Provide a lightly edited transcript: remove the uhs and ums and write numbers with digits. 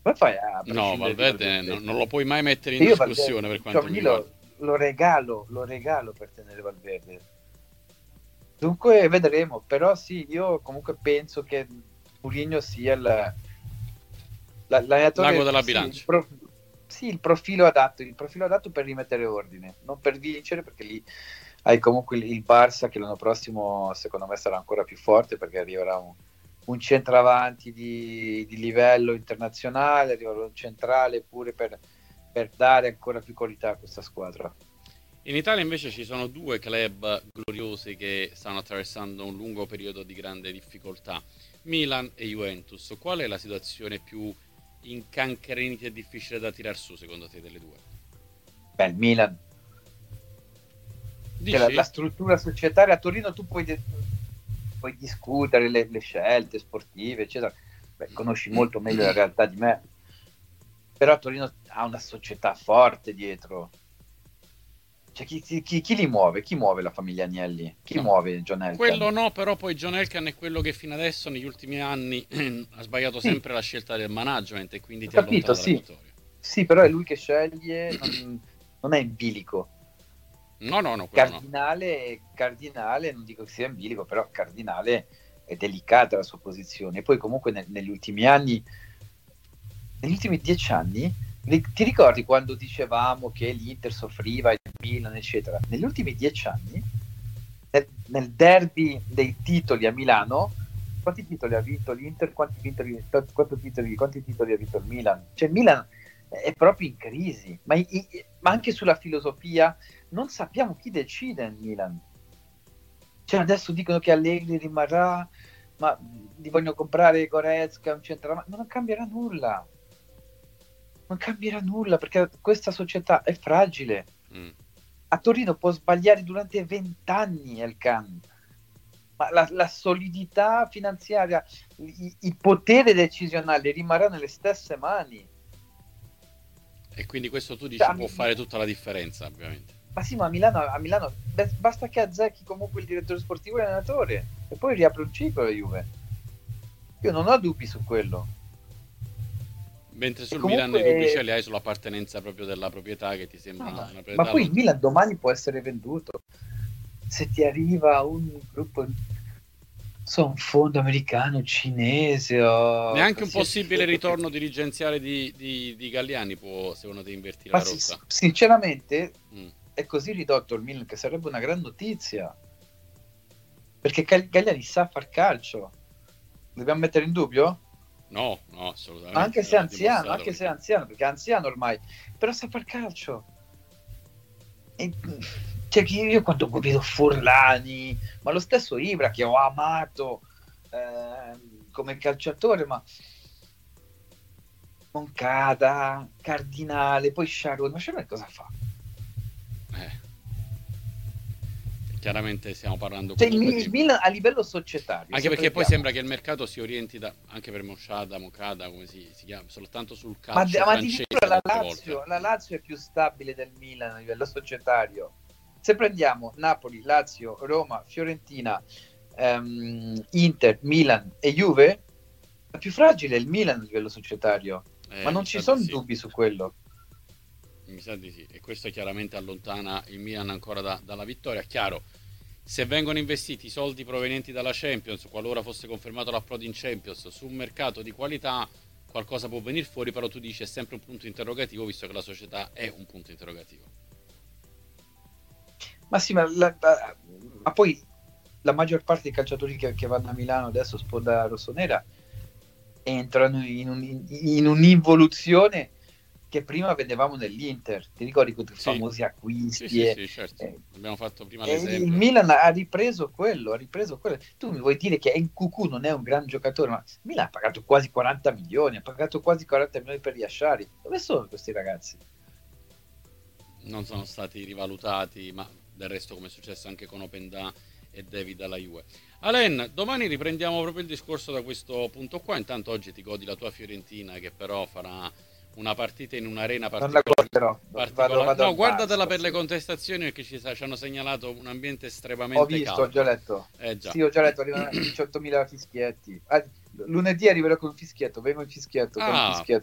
Come fai a No, prescindere di Valverde Valverde? non lo puoi mai mettere in E io Valverde, discussione per cioè, quanto mi riguarda. lo regalo per tenere Valverde. Dunque vedremo, però sì, io comunque penso che Mourinho sia L'ago l'allenatore, della sì, bilancia. sì, il profilo adatto per rimettere ordine, non per vincere, perché lì hai comunque il Barça che l'anno prossimo secondo me sarà ancora più forte perché arriverà un centravanti di livello internazionale, arriverà un centrale pure per dare ancora più qualità a questa squadra. In Italia invece ci sono due club gloriosi che stanno attraversando un lungo periodo di grande difficoltà, Milan e Juventus. Qual è la situazione più incancrenita e difficile da tirar su secondo te delle due? Beh, il Milan, cioè la Dici? struttura societaria a Torino tu puoi discutere le scelte sportive, eccetera. Beh, conosci molto meglio la realtà di me, però Torino ha una società forte dietro. Cioè, chi li muove? Chi muove la famiglia Agnelli? Chi No, muove John quello Elkann? no, però poi John Elkann è quello che fino adesso negli ultimi anni ha sbagliato Sì, sempre la scelta del management e quindi ho ti capito, allontana dalla sì. vittoria. Sì, però è lui che sceglie, non è in bilico. No, no, no, quello no. Cardinale, non dico che sia in bilico, però Cardinale è delicata la sua posizione. E poi comunque negli ultimi anni, negli ultimi 10 anni, ti ricordi quando dicevamo che l'Inter soffriva, il Milan, eccetera? Negli ultimi 10 anni, nel derby dei titoli a Milano, quanti titoli ha vinto l'Inter? Quanti titoli ha vinto il Milan? Cioè, il Milan è proprio in crisi, ma anche sulla filosofia non sappiamo chi decide in Milan. Cioè, adesso dicono che Allegri rimarrà, ma gli vogliono comprare Goretzka, un centravanti, ma non cambierà nulla. Non cambierà nulla perché questa società è fragile. Mm. A Torino può sbagliare durante 20 anni il Can, ma la solidità finanziaria, il potere decisionale rimarrà nelle stesse mani. E quindi questo tu Cioè, dici può fare tutta la differenza, ovviamente. ma sì, ma a Milano basta che azzecchi comunque il direttore sportivo e l'allenatore e poi riapre un ciclo la Juve. Io non ho dubbi su quello. Mentre E sul Milan i dubbi ce comunque, li hai sulla appartenenza proprio della proprietà che ti no, sembra una ma proprietà poi il lontana. Milan domani può essere venduto. Se ti arriva un gruppo, un fondo americano, cinese o Neanche un qualsiasi possibile fondo che... ritorno dirigenziale di Galliani può, secondo te, invertire Ma la rotta? sinceramente Mm. è così ridotto il Milan che sarebbe una gran notizia, perché Cagliari sa far calcio. Dobbiamo mettere in dubbio? No, no, assolutamente, l'ha dimostrato Anche se è perché anziano, perché è anziano ormai, però sa far calcio. E, cioè, che io quando vedo Forlani, ma lo stesso Ibra che ho amato come calciatore, ma Moncada, Cardinale, poi Sciarone, ma Sciarone cosa fa? eh, chiaramente stiamo parlando Cioè, comunque il di... Milan a livello societario, Anche se perché poi prendiamo, sembra che il mercato si orienti anche per Mokada, come si chiama, soltanto sul ma, calcio ma addirittura francese molte volte. La Lazio è più stabile del Milan a livello societario. Se prendiamo Napoli, Lazio, Roma, Fiorentina, Inter, Milan e Juve, la più fragile è il Milan a livello societario, ma non Mi ci sa di sono sì. dubbi su quello. Mi sa di sì, e questo chiaramente allontana il Milan ancora dalla vittoria. Chiaro, se vengono investiti i soldi provenienti dalla Champions, qualora fosse confermato l'approdo in Champions, su un mercato di qualità, qualcosa può venire fuori, però tu dici è sempre un punto interrogativo, visto che la società è un punto interrogativo. Ma sì, ma poi la maggior parte dei calciatori che vanno a Milano adesso, sponda rossonera, entrano in un'involuzione che prima vedevamo nell'Inter. Ti ricordi quei Sì, famosi sì, acquisti? sì, sì, certo. Eh, Abbiamo fatto prima e il l'esempio. Milan ha ripreso quello, ha ripreso quello. Tu mi vuoi dire che Nkunku non è un gran giocatore, ma il Milan ha pagato quasi 40 milioni, ha pagato quasi 40 milioni per Yashari. Dove sono questi ragazzi? Non sono stati rivalutati, ma del resto come è successo anche con Openda e David alla Juve. Alen, domani riprendiamo proprio il discorso da questo punto qua. Intanto oggi ti godi la tua Fiorentina che però farà una partita in un'arena Non la guarderò, particolare. vado No, al bar guardatela per le stasera. contestazioni perché ci hanno segnalato un ambiente Ho estremamente visto, ho già caldo. letto. Eh già. Sì, ho già letto, arrivano 18.000 fischietti. Ah, lunedì arriverò con un fischietto, vengo in fischietto, con un Ah, fischietto.